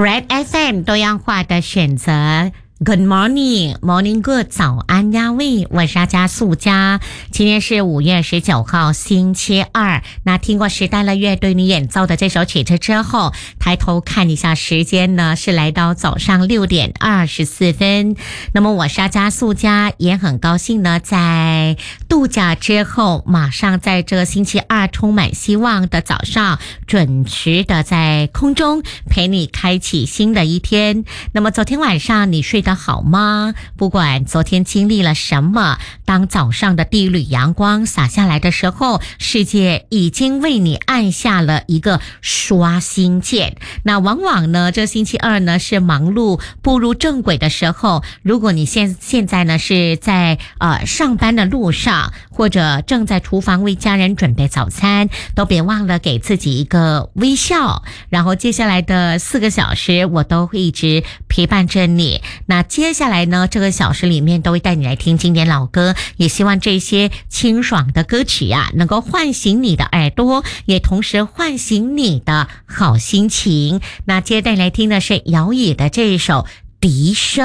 Red FM 多样化的选择。Good morning, morning good， 早安呀喂，我是阿加素佳。今天是5月19号星期二。那听过时代了乐队你演奏的这首曲子之后，抬头看一下时间呢，是来到早上6点24分。那么我是阿加素佳，也很高兴呢，在度假之后，马上在这个星期二充满希望的早上，准时的在空中陪你开启新的一天。那么昨天晚上你睡得好吗？不管昨天经历了什么，当早上的第一缕阳光洒下来的时候，世界已经为你按下了一个刷新键。那往往呢，这星期二呢是忙碌步入正轨的时候，如果你现在呢是在上班的路上，或者正在厨房为家人准备早餐，都别忘了给自己一个微笑。然后接下来的4个小时，我都会一直陪伴着你。那接下来呢，这个小时里面都会带你来听经典老歌，也希望这些清爽的歌曲啊，能够唤醒你的耳朵，也同时唤醒你的好心情。那接着带你来听的是姚野的这一首笛声。